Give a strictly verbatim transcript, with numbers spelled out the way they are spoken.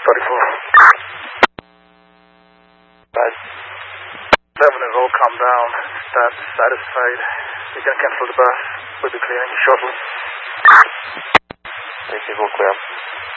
forty-four. Right. Seven has all calmed down. Staff satisfied. We can cancel the bus. We'll be clearing shortly. Thank you, all clear.